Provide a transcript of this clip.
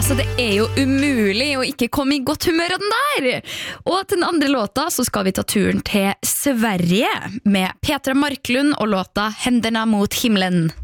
Altså, det jo umulig å ikke komme i godt humør av den der. Og til den andre låta så skal vi ta turen til Sverige med Petra Marklund og låta Händerna mot himlen.